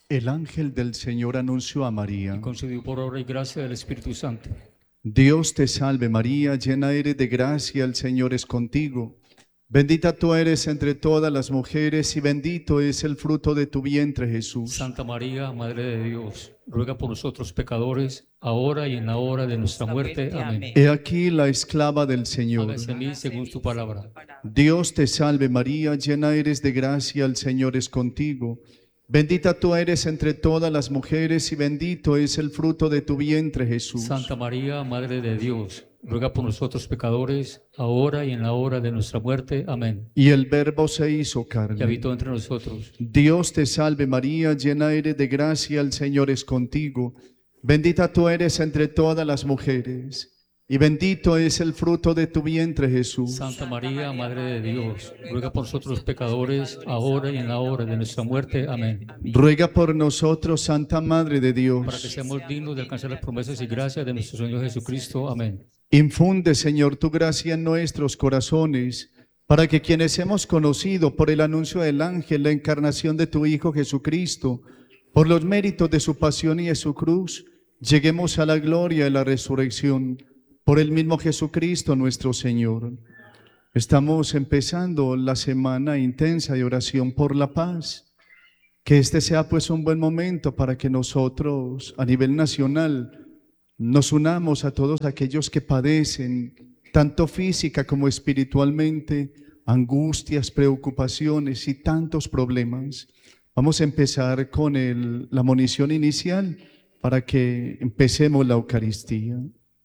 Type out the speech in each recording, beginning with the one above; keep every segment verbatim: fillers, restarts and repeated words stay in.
El ángel del Señor anunció a María: y concedió por obra y gracia del Espíritu Santo. Dios te salve María, llena eres de gracia, el Señor es contigo. Bendita tú eres entre todas las mujeres y bendito es el fruto de tu vientre, Jesús. Santa María, Madre de Dios, ruega por nosotros pecadores, ahora y en la hora de nuestra muerte. Amén. He aquí la esclava del Señor. Hágase en mí según tu palabra. Dios te salve María, llena eres de gracia, el Señor es contigo. Bendita tú eres entre todas las mujeres y bendito es el fruto de tu vientre, Jesús. Santa María, Madre de Dios, ruega por nosotros pecadores, ahora y en la hora de nuestra muerte. Amén. Y el Verbo se hizo Y carne. habitó entre nosotros. Dios te salve María, llena eres de gracia, el Señor es contigo. Bendita tú eres entre todas las mujeres, y bendito es el fruto de tu vientre, Jesús. Santa María, Madre de Dios, ruega por nosotros pecadores, ahora y en la hora de nuestra muerte. Amén. Ruega por nosotros, Santa Madre de Dios. Para que seamos dignos de alcanzar las promesas y gracias de nuestro Señor Jesucristo. Amén. Infunde, Señor, tu gracia en nuestros corazones, para que quienes hemos conocido por el anuncio del ángel la encarnación de tu Hijo Jesucristo, por los méritos de su pasión y de su cruz, lleguemos a la gloria de la resurrección, por el mismo Jesucristo nuestro Señor. Estamos empezando la semana intensa de oración por la paz. Que este sea pues un buen momento para que nosotros a nivel nacional nos unamos a todos aquellos que padecen, tanto física como espiritualmente, angustias, preocupaciones y tantos problemas. Vamos a empezar con el, la monición inicial para que empecemos la Eucaristía.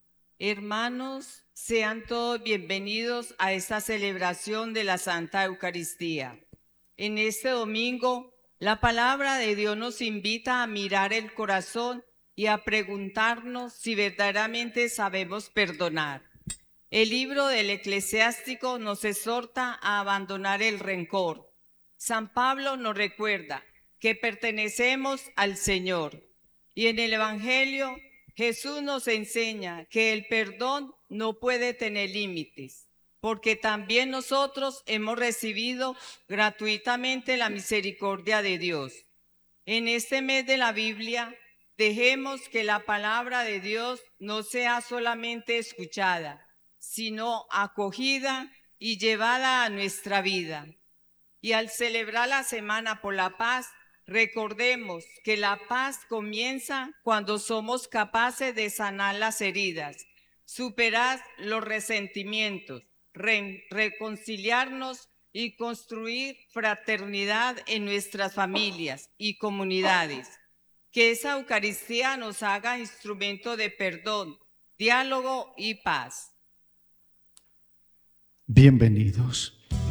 Hermanos, sean todos bienvenidos a esta celebración de la Santa Eucaristía. En este domingo, la palabra de Dios nos invita a mirar el corazón y a preguntarnos si verdaderamente sabemos perdonar. El libro del Eclesiástico nos exhorta a abandonar el rencor. San Pablo nos recuerda que pertenecemos al Señor. Y en el Evangelio, Jesús nos enseña que el perdón no puede tener límites, porque también nosotros hemos recibido gratuitamente la misericordia de Dios. En este mes de la Biblia, dejemos que la palabra de Dios no sea solamente escuchada, sino acogida y llevada a nuestra vida. Y al celebrar la Semana por la Paz, recordemos que la paz comienza cuando somos capaces de sanar las heridas, superar los resentimientos, re reconciliarnos y construir fraternidad en nuestras familias y comunidades. Que esa Eucaristía nos haga instrumento de perdón, diálogo y paz. Bienvenidos.